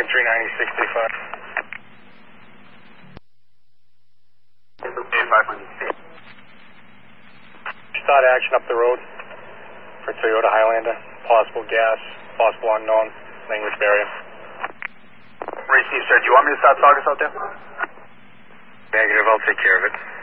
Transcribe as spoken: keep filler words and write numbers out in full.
three ninety sixty-five. Start action up the road for Toyota Highlander. Possible gas, possible unknown, language barrier. Receive, sir. Do you want me to start targets out there? Negative, I'll take care of it.